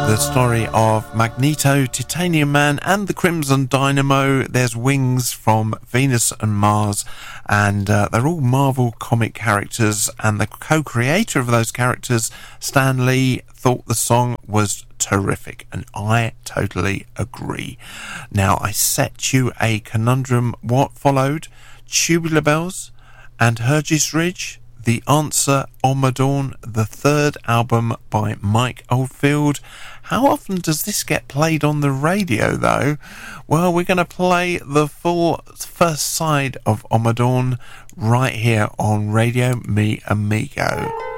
The story of Magneto, Titanium Man and the Crimson Dynamo. There's Wings from Venus and Mars, and they're all Marvel comic characters, and the co-creator of those characters, Stan Lee, thought the song was terrific, and I totally agree. Now, I set you a conundrum. What followed? Tubular Bells and Hergest Ridge? The answer, Ommadawn, the third album by Mike Oldfield. How often does this get played on the radio, though? Well, we're going to play the full first side of Ommadawn right here on Radio Me Amigo.